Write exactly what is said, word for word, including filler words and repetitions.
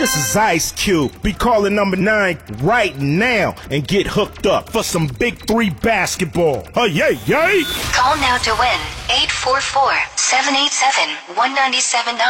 This is Ice Cube. Be calling number nine right now and get hooked up for some Big Three basketball. Oh, yay, yay! Call now to win eight four four, seven eight seven, one nine seven nine.